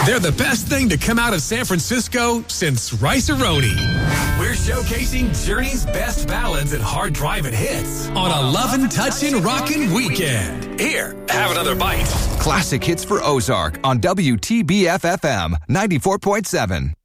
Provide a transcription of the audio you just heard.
They're the best thing to come out of San Francisco since Rice-A-Roni. We're showcasing Journey's best ballads and hard driving hits on a lovin', touchin', rockin' weekend. Here, have another bite. Classic hits for Ozark on WTBF-FM 94.7.